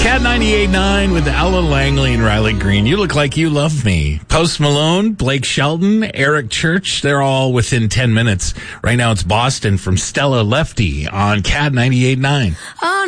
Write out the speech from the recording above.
Cat 98.9 with Ella Langley and Riley Green. You look like you love me. Post Malone, Blake Shelton, Eric Church, they're all within 10 minutes. Right now it's Boston from Stella Lefty on Cat 98.9.